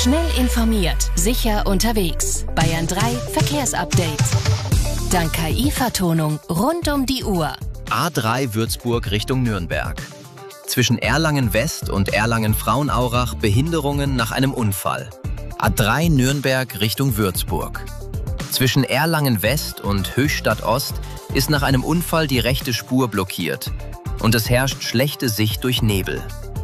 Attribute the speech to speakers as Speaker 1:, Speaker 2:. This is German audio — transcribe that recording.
Speaker 1: Schnell informiert, sicher unterwegs. Bayern 3 Verkehrsupdate. Dank KI-Vertonung rund um die Uhr.
Speaker 2: A3 Würzburg Richtung Nürnberg. Zwischen Erlangen West und Erlangen Frauenaurach Behinderungen nach einem Unfall. A3 Nürnberg Richtung Würzburg. Zwischen Erlangen West und Höchstadt Ost ist nach einem Unfall die rechte Spur blockiert und es herrscht schlechte Sicht durch Nebel.